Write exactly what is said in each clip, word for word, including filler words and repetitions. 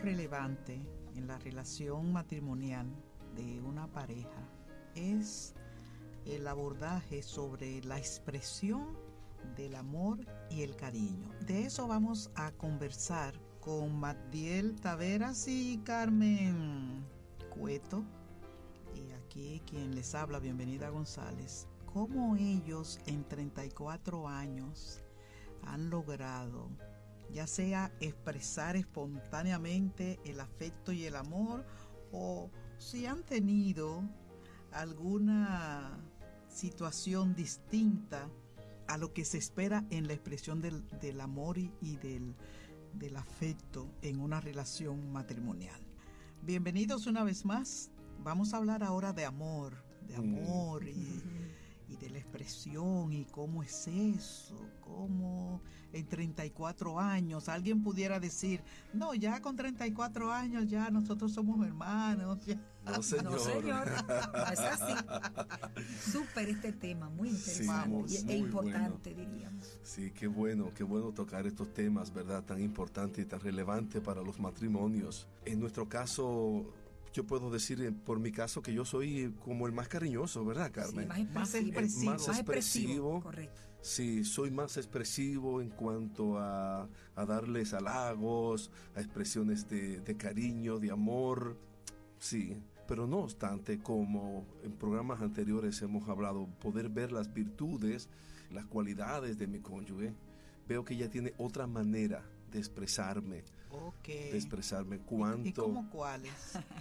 relevante en la relación matrimonial de una pareja es el abordaje sobre la expresión del amor y el cariño. De eso vamos a conversar con Magdiel Taveras y Carmen Cueto, y aquí quien les habla, Bienvenida González. Cómo ellos en treinta y cuatro años han logrado ya sea expresar espontáneamente el afecto y el amor, o si han tenido alguna situación distinta a lo que se espera en la expresión del, del amor y, y del, del afecto en una relación matrimonial. Bienvenidos una vez más. Vamos a hablar ahora de amor, de amor y, y de la expresión y cómo es eso, cómo en treinta y cuatro años alguien pudiera decir, no, ya con treinta y cuatro años ya nosotros somos hermanos. Ya. No, señor. No, señor. No es así. Súper este tema, muy interesante Sí, y, muy e importante, bueno. diríamos. Sí, qué bueno, qué bueno tocar estos temas, ¿verdad? Tan importantes y tan relevantes para los matrimonios. En nuestro caso, yo puedo decir por mi caso que yo soy como el más cariñoso, ¿verdad, Carmen? Sí, más expresivo. Más expresivo. Más expresivo, correcto. Sí, soy más expresivo en cuanto a, a darles halagos, a expresiones de, de cariño, de amor. Sí, pero no obstante, como en programas anteriores hemos hablado, poder ver las virtudes, las cualidades de mi cónyuge, veo que ella tiene otra manera de expresarme. Okay. De expresarme cuánto. ¿Y cómo cuáles?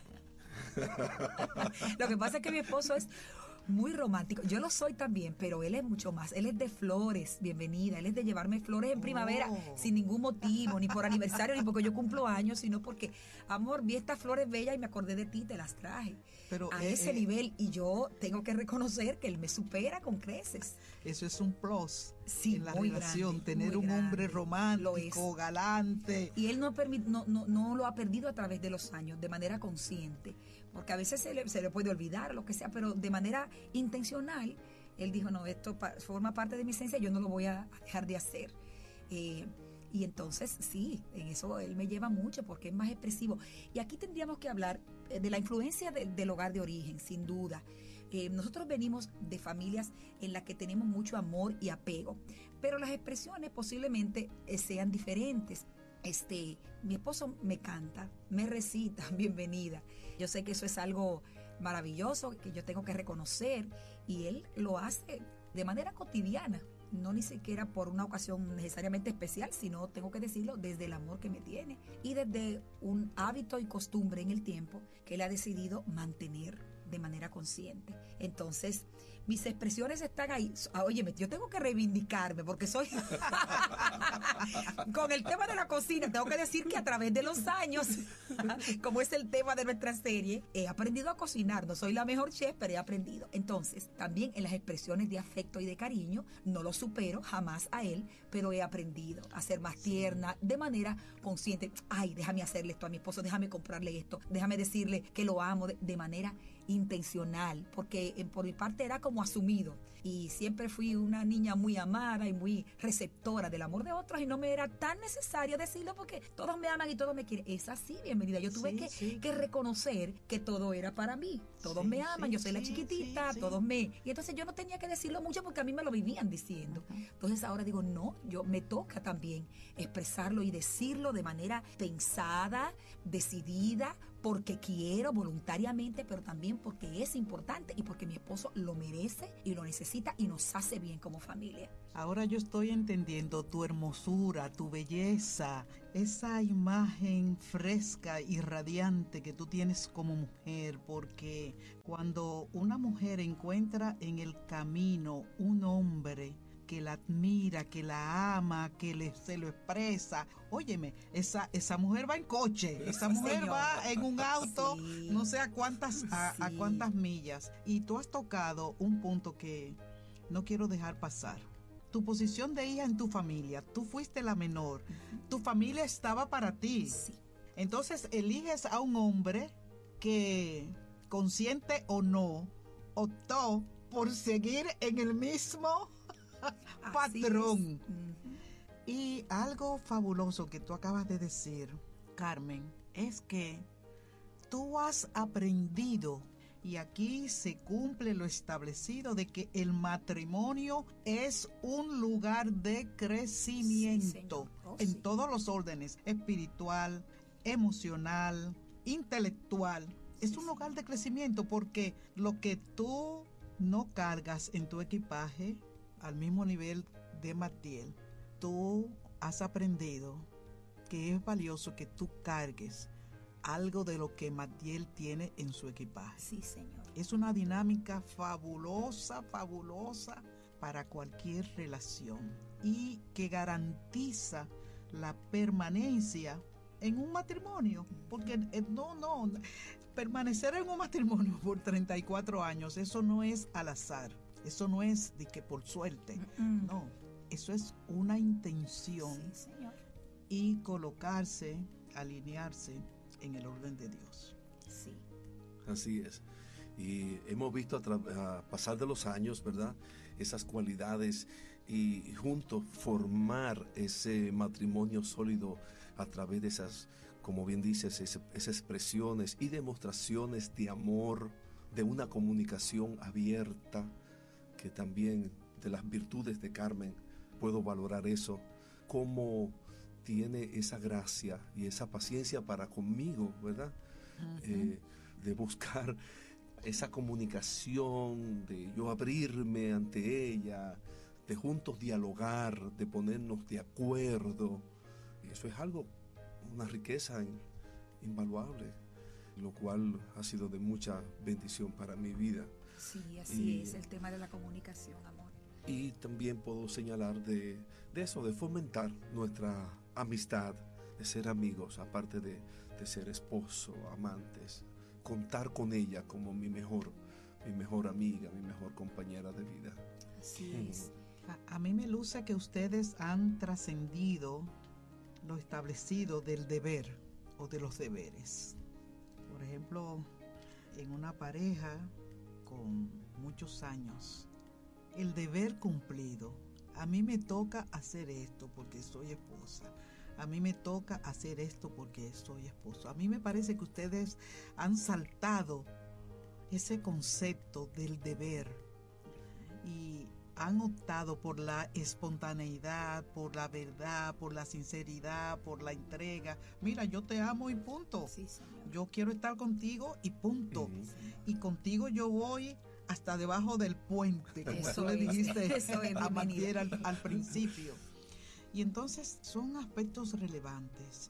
Lo que pasa es que mi esposo es muy romántico. Yo lo soy también, pero él es mucho más. Él es de flores, Bienvenida. Él es de llevarme flores en primavera oh. sin ningún motivo, ni por aniversario, ni porque yo cumplo años, sino porque, amor, vi estas flores bellas y me acordé de ti, te las traje. Pero, a eh, ese eh, nivel, y yo tengo que reconocer que él me supera con creces. Eso es un plus Sí, en la muy relación, grande, tener muy un hombre grande. romántico, galante. Y él no, permit, no, no, no lo ha perdido a través de los años, de manera consciente, porque a veces se le, se le puede olvidar, lo que sea, pero de manera intencional, él dijo, no, esto pa- forma parte de mi esencia, yo no lo voy a dejar de hacer. Eh, y entonces, sí, en eso él me lleva mucho, porque es más expresivo. Y aquí tendríamos que hablar eh, de la influencia de, del hogar de origen, sin duda. Eh, nosotros venimos de familias en las que tenemos mucho amor y apego, pero las expresiones posiblemente eh, sean diferentes. Este, mi esposo me canta, me recita, Bienvenida. Yo sé que eso es algo maravilloso, que yo tengo que reconocer, y él lo hace de manera cotidiana, no ni siquiera por una ocasión necesariamente especial, sino, tengo que decirlo, desde el amor que me tiene y desde un hábito y costumbre en el tiempo que él ha decidido mantener de manera consciente. Entonces, mis expresiones están ahí. Óyeme, yo tengo que reivindicarme porque soy con el tema de la cocina, tengo que decir que a través de los años, como es el tema de nuestra serie, he aprendido a cocinar. No soy la mejor chef, pero he aprendido. Entonces, también en las expresiones de afecto y de cariño, no lo supero jamás a él, pero he aprendido a ser más tierna de manera consciente. Ay, déjame hacerle esto a mi esposo, déjame comprarle esto, déjame decirle que lo amo de, de manera intencional, porque eh, por mi parte era como asumido, y siempre fui una niña muy amada y muy receptora del amor de otros, y no me era tan necesario decirlo porque todos me aman y todos me quieren. Es así, Bienvenida. Yo tuve sí, que, sí. que reconocer que todo era para mí. Todos Sí, me aman, sí, yo soy la sí, chiquitita, sí, sí. todos me... Y entonces yo no tenía que decirlo mucho porque a mí me lo vivían diciendo. Uh-huh. Entonces ahora digo, no, yo me toca también expresarlo y decirlo de manera pensada, decidida, porque quiero, voluntariamente, pero también porque es importante y porque mi esposo lo merece y lo necesita y nos hace bien como familia. Ahora yo estoy entendiendo tu hermosura, tu belleza, esa imagen fresca y radiante que tú tienes como mujer, porque cuando una mujer encuentra en el camino un hombre que la admira, que la ama, que le, se lo expresa, óyeme, esa, esa mujer va en coche, esa Sí, mujer señor. va en un auto, Sí. no sé a cuántas, a, Sí. a cuántas millas. Y tú has tocado un punto que no quiero dejar pasar. Tu posición de hija en tu familia, tú fuiste la menor, uh-huh. Tu familia estaba para ti. Sí. Entonces eliges a un hombre que, consciente o no, optó por seguir en el mismo patrón. Uh-huh. Y algo fabuloso que tú acabas de decir, Carmen, es que tú has aprendido, y aquí se cumple lo establecido de que el matrimonio es un lugar de crecimiento, sí, oh, en sí. todos los órdenes, espiritual, emocional, intelectual. Es Sí, un sí. lugar de crecimiento porque lo que tú no cargas en tu equipaje al mismo nivel de Matiel, tú has aprendido que es valioso que tú cargues algo de lo que Matiel tiene en su equipaje. Sí, Señor. Es una dinámica fabulosa, fabulosa para cualquier relación y que garantiza la permanencia en un matrimonio, porque eh, no, no, permanecer en un matrimonio por treinta y cuatro años, eso no es al azar, eso no es de que por suerte, Mm-mm. no, eso es una intención Sí, Señor. y colocarse, alinearse en el orden de Dios. Sí. Así es. Y hemos visto a, tra- a pasar de los años, ¿verdad? Esas cualidades y juntos formar ese matrimonio sólido a través de esas, como bien dices, ese- esas expresiones y demostraciones de amor, de una comunicación abierta, que también de las virtudes de Carmen puedo valorar eso, cómo tiene esa gracia y esa paciencia para conmigo, ¿verdad? Uh-huh. Eh, de buscar esa comunicación, de yo abrirme ante ella, de juntos dialogar, de ponernos de acuerdo. Eso es algo, una riqueza in- invaluable, lo cual ha sido de mucha bendición para mi vida. Sí, así Y- es el tema de la comunicación, amor. Y también puedo señalar de, de eso, de fomentar nuestra amistad, de ser amigos, aparte de, de ser esposo, amantes, contar con ella como mi mejor, mi mejor amiga, mi mejor compañera de vida. Así Ujú. es. A, a mí me luce que ustedes han trascendido lo establecido del deber o de los deberes. Por ejemplo, en una pareja con muchos años, el deber cumplido. A mí me toca hacer esto porque soy esposa. A mí me toca hacer esto porque soy esposo. A mí me parece que ustedes han saltado ese concepto del deber y han optado por la espontaneidad, por la verdad, por la sinceridad, por la entrega. Mira, yo te amo y punto. Sí, Señor. Yo quiero estar contigo y punto. Ujú. Y contigo yo voy hasta debajo del puente, como Eso tú le es, dijiste eso es, a bienvenida. Matiel al, al principio. Y entonces son aspectos relevantes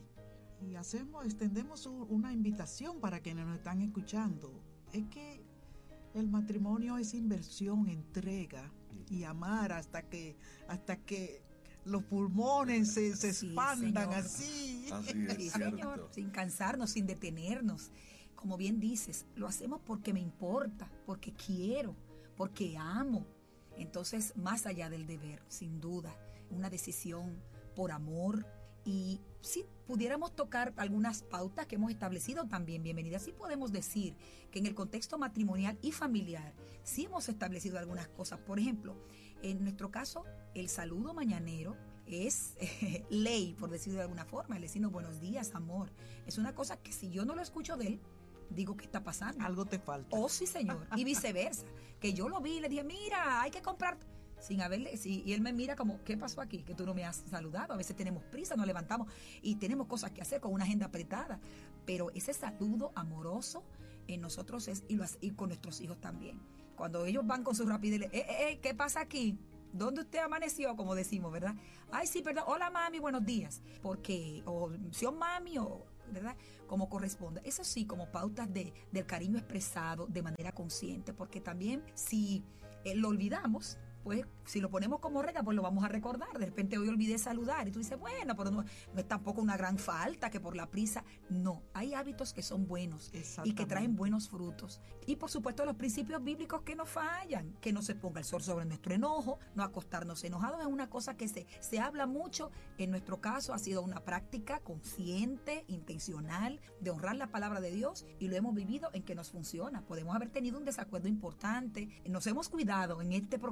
y, y hacemos, extendemos u- una invitación para quienes nos están escuchando. Es que el matrimonio es inversión, entrega y amar hasta que, hasta que los pulmones se, se Sí, expandan Señor. así. Así es, Sí, cierto. Señor, sin cansarnos, sin detenernos. Como bien dices, lo hacemos porque me importa, porque quiero, porque amo. Entonces, más allá del deber, sin duda, una decisión por amor. Y si pudiéramos tocar algunas pautas que hemos establecido también, bienvenida, sí podemos decir que en el contexto matrimonial y familiar, sí hemos establecido algunas cosas. Por ejemplo, en nuestro caso, el saludo mañanero es eh, ley, por decirlo de alguna forma, el decirnos buenos días, amor. Es una cosa que si yo no lo escucho de él, digo, ¿qué está pasando? Algo te falta. Oh, sí, señor. Y viceversa. Que yo lo vi y le dije, mira, hay que comprar. Sin haberle, sí, y él me mira como, ¿qué pasó aquí? Que tú no me has saludado. A veces tenemos prisa, nos levantamos y tenemos cosas que hacer con una agenda apretada. Pero ese saludo amoroso en nosotros es, y, lo, hace- y con nuestros hijos también. Cuando ellos van con su rapidez, le, eh, eh, eh, ¿qué pasa aquí? ¿Dónde usted amaneció? Como decimos, ¿verdad? Ay, sí, perdón. Hola, mami, buenos días. Porque, o sí, mami, o, ¿verdad? Como corresponda. Eso sí, como pautas de, del cariño expresado de manera consciente. Porque también, si eh, lo olvidamos, pues si lo ponemos como regla, pues lo vamos a recordar. De repente hoy olvidé saludar y tú dices, bueno, pero no, no es tampoco una gran falta que por la prisa. No, hay hábitos que son buenos y que traen buenos frutos. Y por supuesto los principios bíblicos que no fallan, que no se ponga el sol sobre nuestro enojo, no acostarnos enojados, es una cosa que se, se habla mucho. En nuestro caso ha sido una práctica consciente, intencional, de honrar la palabra de Dios y lo hemos vivido en que nos funciona. Podemos haber tenido un desacuerdo importante, nos hemos cuidado en este programa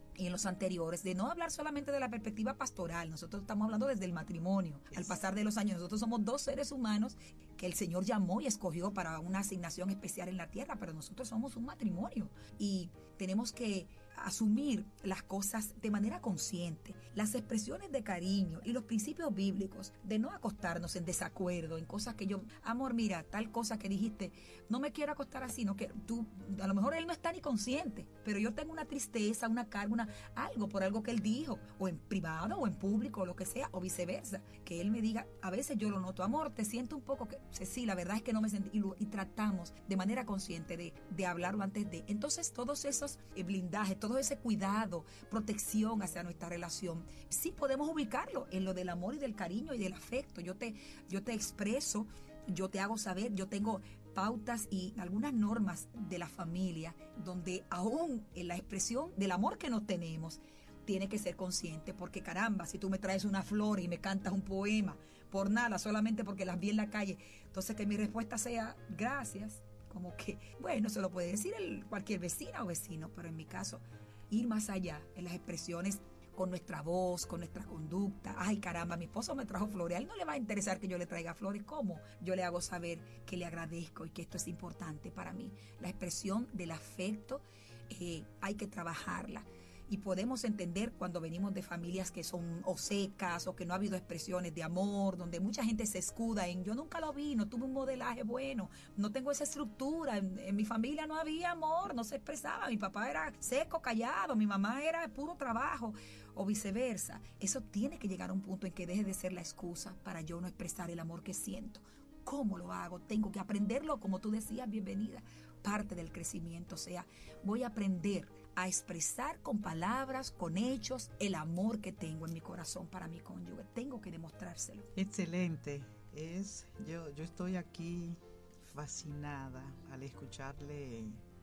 y en los anteriores, de no hablar solamente de la perspectiva pastoral. Nosotros estamos hablando desde el matrimonio. Al pasar de los años, nosotros somos dos seres humanos que el Señor llamó y escogió para una asignación especial en la tierra, pero nosotros somos un matrimonio y tenemos que asumir las cosas de manera consciente, las expresiones de cariño y los principios bíblicos, de no acostarnos en desacuerdo, en cosas que yo, amor, mira, tal cosa que dijiste, no me quiero acostar así, no, que tú, a lo mejor él no está ni consciente, pero yo tengo una tristeza, una carga, una, algo por algo que él dijo, o en privado, o en público, o lo que sea, o viceversa, que él me diga, a veces yo lo noto, amor, te siento un poco que, sí, la verdad es que no me sentí, y, lo, y tratamos de manera consciente de, de hablarlo antes de, entonces todos esos eh, blindajes, todo ese cuidado, protección hacia nuestra relación, sí podemos ubicarlo en lo del amor y del cariño y del afecto. Yo te, yo te expreso, yo te hago saber, yo tengo pautas y algunas normas de la familia donde aún en la expresión del amor que nos tenemos tiene que ser consciente, porque caramba, si tú me traes una flor y me cantas un poema por nada, solamente porque las vi en la calle, entonces que mi respuesta sea gracias, como que, bueno, se lo puede decir el, cualquier vecina o vecino, pero en mi caso ir más allá en las expresiones con nuestra voz, con nuestra conducta. Ay, caramba, mi esposo me trajo flores. A él no le va a interesar que yo le traiga flores. ¿Cómo? Yo le hago saber que le agradezco y que esto es importante para mí. La expresión del afecto eh, hay que trabajarla. Y podemos entender cuando venimos de familias que son o secas o que no ha habido expresiones de amor, donde mucha gente se escuda en yo nunca lo vi, no tuve un modelaje bueno, no tengo esa estructura, en, en mi familia no había amor, no se expresaba, mi papá era seco, callado, mi mamá era puro trabajo o viceversa. Eso tiene que llegar a un punto en que deje de ser la excusa para yo no expresar el amor que siento. ¿Cómo lo hago? Tengo que aprenderlo, como tú decías, bienvenida. Parte del crecimiento, o sea, voy a aprender a expresar con palabras, con hechos, el amor que tengo en mi corazón para mi cónyuge. Tengo que demostrárselo. Excelente. Es, yo, yo estoy aquí fascinada al escucharle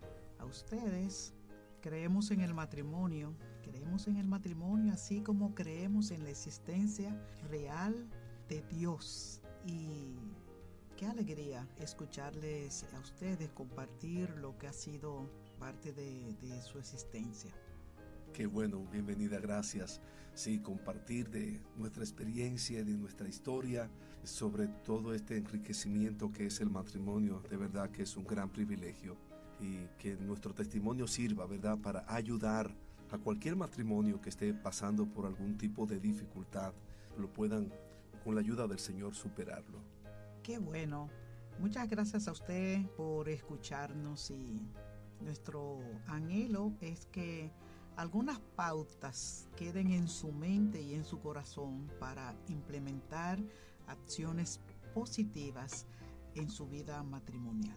a ustedes. Creemos en el matrimonio, creemos en el matrimonio así como creemos en la existencia real de Dios. Y qué alegría escucharles a ustedes compartir lo que ha sido parte de, de su existencia. Qué bueno, bienvenida, gracias. Sí, compartir de nuestra experiencia, de nuestra historia, sobre todo este enriquecimiento que es el matrimonio, de verdad que es un gran privilegio y que nuestro testimonio sirva, ¿verdad?, para ayudar a cualquier matrimonio que esté pasando por algún tipo de dificultad, lo puedan, con la ayuda del Señor, superarlo. Qué bueno. Muchas gracias a usted por escucharnos y nuestro anhelo es que algunas pautas queden en su mente y en su corazón para implementar acciones positivas en su vida matrimonial.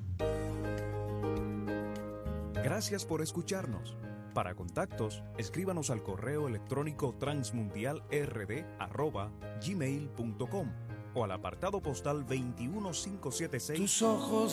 Gracias por escucharnos. Para contactos, escríbanos al correo electrónico transmundialrd arroba gmail punto com o al apartado postal veintiuno mil quinientos setenta y seis. Tus ojos